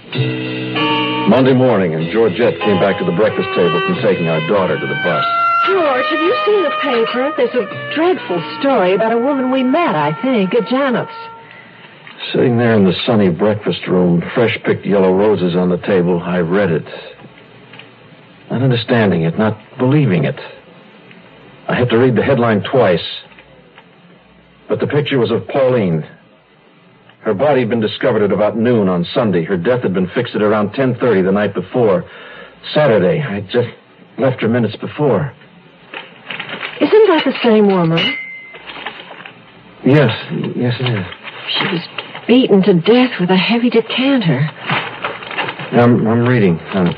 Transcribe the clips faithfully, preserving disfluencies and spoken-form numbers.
Monday morning, and Georgette came back to the breakfast table from taking our daughter to the bus. George, have you seen the paper? There's a dreadful story about a woman we met, I think, at Janet's. Sitting there in the sunny breakfast room, fresh-picked yellow roses on the table, I read it. Not understanding it, not believing it. I had to read the headline twice. But the picture was of Pauline. Her body had been discovered at about noon on Sunday. Her death had been fixed at around ten thirty the night before. Saturday. I had just left her minutes before. Isn't that the same woman? Yes, yes it is. She was beaten to death with a heavy decanter. I'm, I'm reading, honey.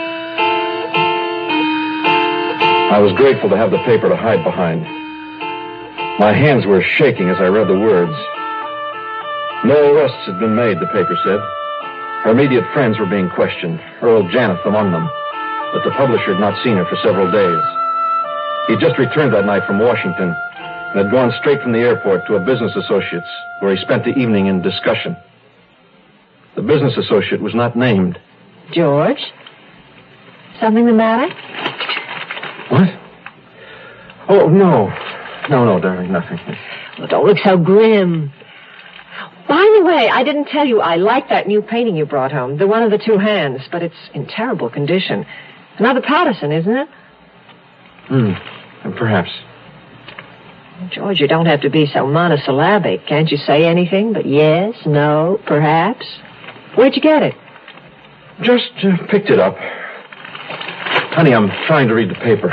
I was grateful to have the paper to hide behind. My hands were shaking as I read the words. No arrests had been made, the paper said. Her immediate friends were being questioned, Earl Janeth among them. But the publisher had not seen her for several days. He'd just returned that night from Washington and had gone straight from the airport to a business associate's where he spent the evening in discussion. The business associate was not named. George? Something the matter? What? Oh, no. No, no, darling, nothing. Well, don't look so grim. By the way, I didn't tell you I like that new painting you brought home, the one of the two hands, but it's in terrible condition. Another Patterson, isn't it? Hmm, perhaps. George, you don't have to be so monosyllabic. Can't you say anything but yes, no, perhaps? Where'd you get it? Just uh, picked it up. Honey, I'm trying to read the paper.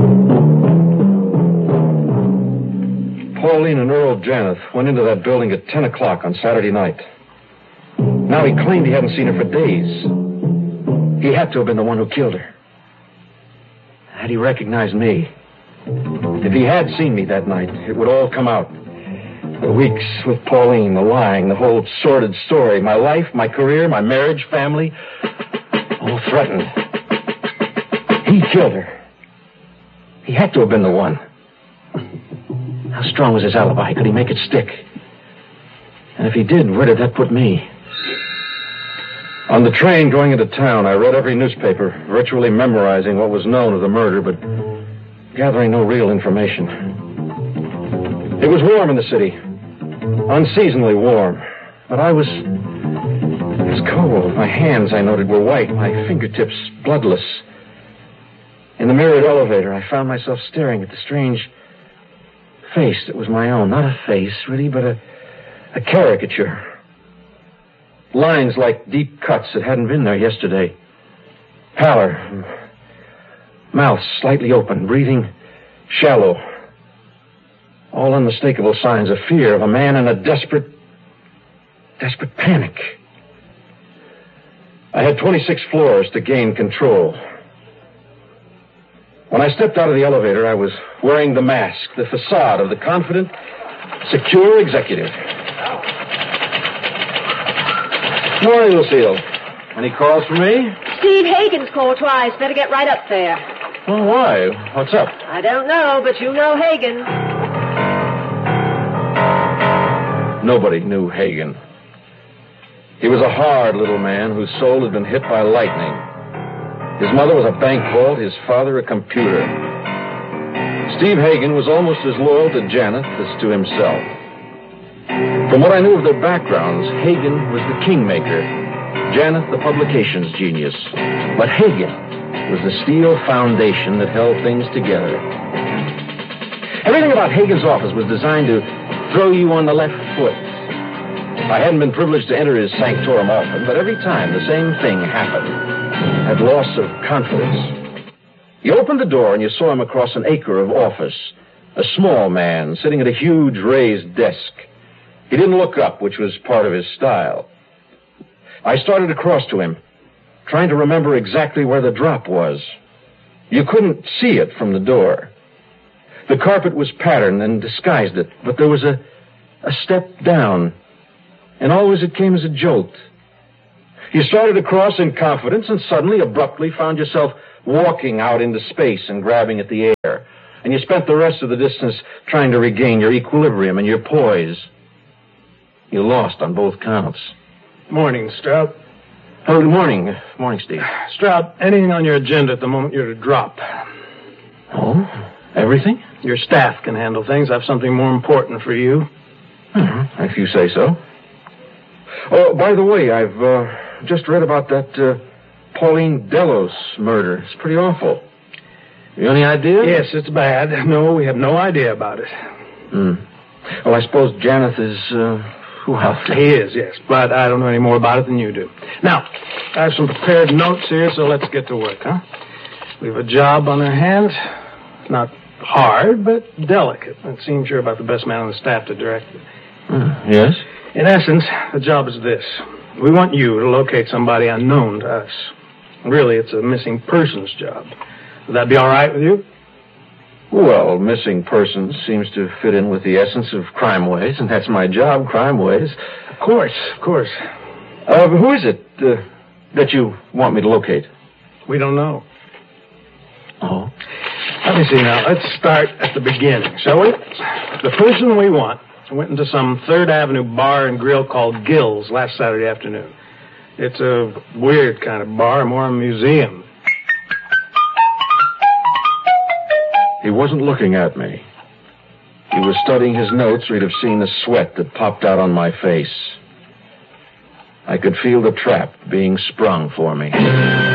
Pauline and Earl Janeth went into that building at ten o'clock on Saturday night. Now he claimed he hadn't seen her for days. He had to have been the one who killed her. Had he recognized me? If he had seen me that night, it would all come out. The weeks with Pauline, the lying, the whole sordid story, my life, my career, my marriage, family, all threatened. He killed her. He had to have been the one. How strong was his alibi? Could he make it stick? And if he did, where did that put me? On the train going into town, I read every newspaper, virtually memorizing what was known of the murder, but gathering no real information. It was warm in the city. Unseasonably warm. But I was... It was cold. My hands, I noted, were white. My fingertips bloodless. In the mirrored elevator, I found myself staring at the strange face that was my own. Not a face, really, but a, a caricature. Lines like deep cuts that hadn't been there yesterday. Pallor. Mouth slightly open. Breathing shallow. All unmistakable signs of fear of a man in a desperate, desperate panic. I had twenty-six floors to gain control. When I stepped out of the elevator, I was wearing the mask, the facade of the confident, secure executive. Morning, Lucille. Any calls for me? Steve Hagen's called twice. Better get right up there. Well, why? What's up? I don't know, but you know Hagen. Nobody knew Hagen. He was a hard little man whose soul had been hit by lightning. His mother was a bank vault, his father a computer. Steve Hagen was almost as loyal to Janeth as to himself. From what I knew of their backgrounds, Hagen was the kingmaker, Janeth the publications genius. But Hagen was the steel foundation that held things together. Everything about Hagen's office was designed to throw you on the left foot. I hadn't been privileged to enter his sanctorum often, but every time the same thing happened. At loss of confidence. You opened the door and you saw him across an acre of office. A small man sitting at a huge raised desk. He didn't look up, which was part of his style. I started across to him, trying to remember exactly where the drop was. You couldn't see it from the door. The carpet was patterned and disguised it, but there was a, a step down, and always it came as a jolt. You started across in confidence and suddenly, abruptly, found yourself walking out into space and grabbing at the air. And you spent the rest of the distance trying to regain your equilibrium and your poise. You lost on both counts. Morning, Stout. Oh, good morning. Morning, Steve. Stroud, anything on your agenda at the moment you're to drop? Oh, everything? Your staff can handle things. I have something more important for you. Mm-hmm. If you say so. Oh, by the way, I've uh, just read about that uh, Pauline Delos murder. It's pretty awful. You any idea? Yes, it's bad. No, we have no idea about it. Hmm. Well, I suppose Janeth is... Uh, well, he is, yes, but I don't know any more about it than you do. Now, I have some prepared notes here, so let's get to work, huh? We have a job on our hands. Not hard, but delicate. It seems you're about the best man on the staff to direct it. Mm, yes? In essence, the job is this. We want you to locate somebody unknown to us. Really, it's a missing persons job. Would that be all right with you? Well, missing persons seems to fit in with the essence of Crime Ways, and that's my job, Crime Ways. Of course, of course. Uh, who is it uh, that you want me to locate? We don't know. Oh? Let me see now. Let's start at the beginning, shall we? The person we want went into some Third Avenue bar and grill called Gill's last Saturday afternoon. It's a weird kind of bar, more a museum. He wasn't looking at me. He was studying his notes, or he'd have seen the sweat that popped out on my face. I could feel the trap being sprung for me.